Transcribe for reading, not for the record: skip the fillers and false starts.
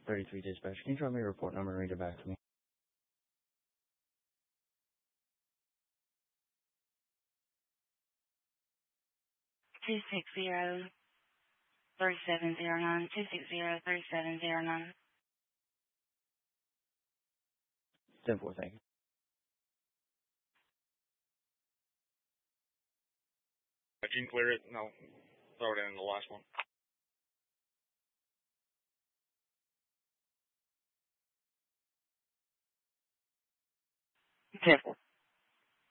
33 dispatch. Can you drop me a report number and read it back to me? 260-3709, 260-3709. 10-4, thank you. If you can clear it, and I'll throw it in the last one. Careful.